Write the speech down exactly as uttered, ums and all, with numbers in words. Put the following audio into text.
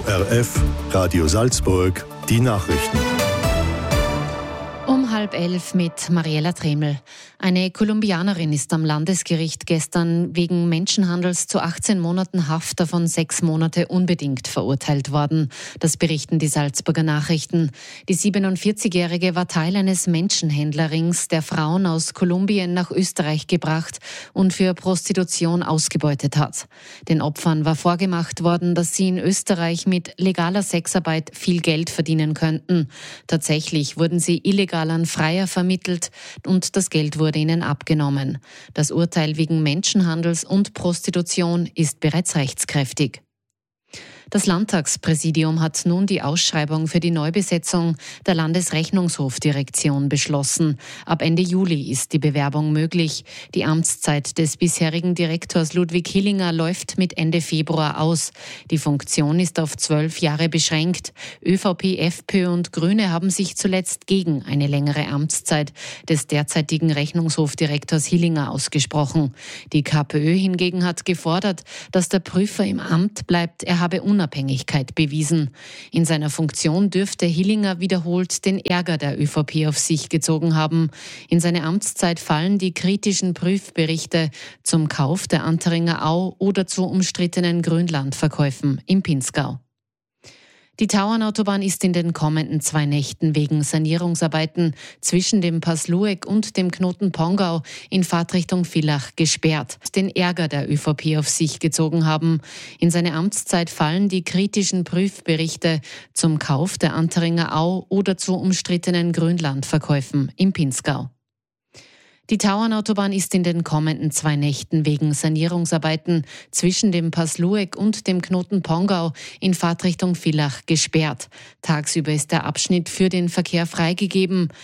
R F, Radio Salzburg, die Nachrichten. Um halb elf mit Mariella Tremel. Eine Kolumbianerin ist am Landesgericht gestern wegen Menschenhandels zu achtzehn Monaten Haft, davon sechs Monate unbedingt verurteilt worden. Das berichten die Salzburger Nachrichten. Die siebenundvierzigjährige war Teil eines Menschenhändlerrings, der Frauen aus Kolumbien nach Österreich gebracht und für Prostitution ausgebeutet hat. Den Opfern war vorgemacht worden, dass sie in Österreich mit legaler Sexarbeit viel Geld verdienen könnten. Tatsächlich wurden sie illegal an Freier vermittelt und das Geld wurde ihnen abgenommen. Das Urteil wegen Menschenhandels und Prostitution ist bereits rechtskräftig. Das Landtagspräsidium hat nun die Ausschreibung für die Neubesetzung der Landesrechnungshofdirektion beschlossen. Ab Ende Juli ist die Bewerbung möglich. Die Amtszeit des bisherigen Direktors Ludwig Hillinger läuft mit Ende Februar aus. Die Funktion ist auf zwölf Jahre beschränkt. ÖVP, FPÖ und Grüne haben sich zuletzt gegen eine längere Amtszeit des derzeitigen Rechnungshofdirektors Hillinger ausgesprochen. Die KPÖ hingegen hat gefordert, dass der Prüfer im Amt bleibt. Er habe Unabhängigkeit bewiesen. In seiner Funktion dürfte Hillinger wiederholt den Ärger der ÖVP auf sich gezogen haben. In seine Amtszeit fallen die kritischen Prüfberichte zum Kauf der Anteringer Au oder zu umstrittenen Grünlandverkäufen im Pinzgau. Die Tauernautobahn ist in den kommenden zwei Nächten wegen Sanierungsarbeiten zwischen dem Pass Lueck und dem Knoten Pongau in Fahrtrichtung Villach gesperrt. Den Ärger der ÖVP auf sich gezogen haben. In seine Amtszeit fallen die kritischen Prüfberichte zum Kauf der Anteringer Au oder zu umstrittenen Grünlandverkäufen im Pinzgau. Die Tauernautobahn ist in den kommenden zwei Nächten wegen Sanierungsarbeiten zwischen dem Pass Lueck und dem Knoten Pongau in Fahrtrichtung Villach gesperrt. Tagsüber ist der Abschnitt für den Verkehr freigegeben.